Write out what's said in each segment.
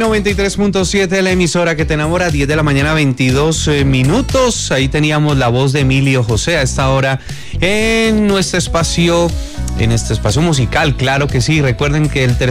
93.7, la emisora que te enamora, 10 de la mañana, 22 minutos. Ahí teníamos la voz de Emilio José a esta hora en nuestro espacio, musical, claro que sí. Recuerden que el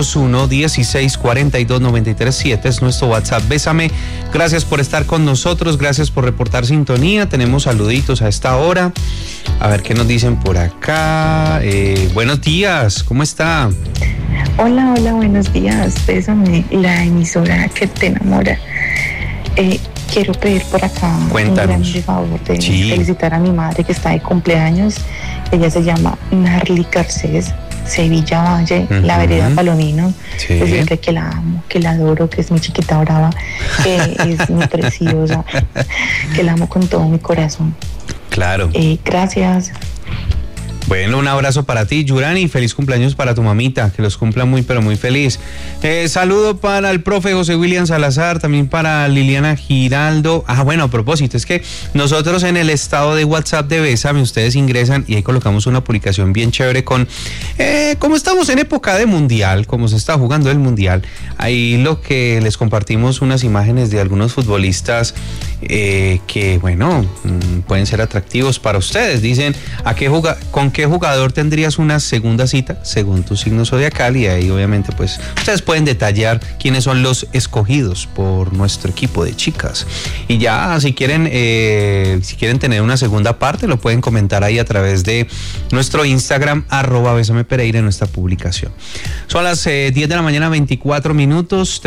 301-1642-937 es nuestro WhatsApp. Bésame, gracias por estar con nosotros, gracias por reportar sintonía. Tenemos saluditos a esta hora. A ver qué nos dicen por acá. Buenos días, ¿cómo está? Hola, buenos días. Bésame, la emisora que te enamora. Quiero pedir por acá Cuéntanos. un gran favor de felicitar a mi madre que está de cumpleaños. Ella se llama Narly Garcés, Sevilla Valle, la vereda Palomino. Decirle que la amo, que la adoro, que es mi chiquita brava, que es mi preciosa, que la amo con todo mi corazón. Claro. Gracias. Bueno, un abrazo para ti, Yurani, feliz cumpleaños para tu mamita, que los cumpla muy, pero muy feliz. Saludo para el profe José William Salazar, también para Liliana Giraldo. Bueno, a propósito, es que nosotros en el estado de WhatsApp de Bésame, ustedes ingresan y ahí colocamos una publicación bien chévere con, como estamos en época de mundial, como se está jugando el mundial, ahí lo que les compartimos unas imágenes de algunos futbolistas que, bueno, pueden ser atractivos para ustedes. Dicen, ¿con qué jugador tendrías una segunda cita según tu signo zodiacal? Y ahí obviamente pues ustedes pueden detallar quiénes son los escogidos por nuestro equipo de chicas. Y ya si quieren tener una segunda parte, lo pueden comentar ahí a través de nuestro Instagram @besamepereira en nuestra publicación. Son las 10 de la mañana, 24 minutos,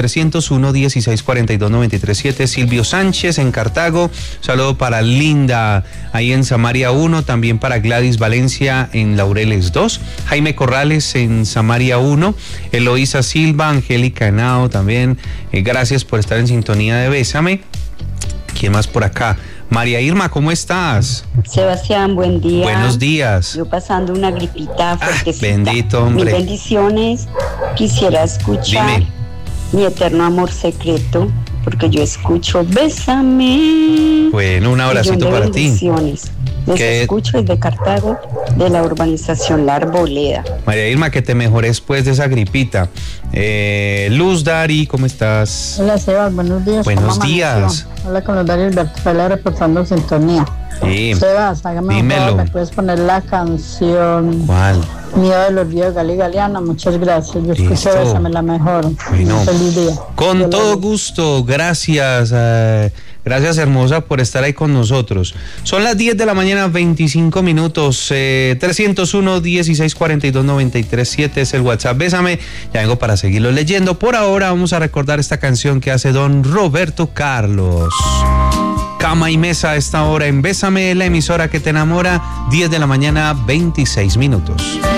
301-1642-937. Silvio Sánchez en Cartago, saludo para Linda ahí en Samaria 1, también para Gladys Valencia en Laureles 2, Jaime Corrales en Samaria 1, Eloísa Silva, Angélica Henao también, gracias por estar en sintonía de Bésame. ¿Quién más por acá? María Irma, ¿cómo estás? Sebastián, buen día. Buenos días. Yo pasando una gripita fuertecita. Bendito, hombre. Mil bendiciones. Quisiera escuchar Mi Eterno Amor Secreto, porque yo escucho Bésame. Bueno, un abracito para ti. Les escucho desde Cartago, de la urbanización La Arboleda. María Irma, que te mejores pues de esa gripita. Luz Dari, ¿cómo estás? Hola Sebas, buenos días. Buenos días. Hola, con los Dari Alberto Pela reportando sintonía. Sí. Sebas, hágame un favor, ¿me puedes poner la canción? ¿Cuál? Miedo de los Ríos, Gali Galeano? Muchas gracias. Yo escucho Bésame, la mejor. Bueno, feliz día. Con todo gusto, gracias. Gracias, hermosa, por estar ahí con nosotros. Son las 10 de la mañana, 25 minutos. 301-1642-937 es el WhatsApp. Bésame, ya vengo para seguirlo leyendo. Por ahora vamos a recordar esta canción que hace don Roberto Carlos. Cama y mesa a esta hora en Bésame, la emisora que te enamora. 10 de la mañana, 26 minutos.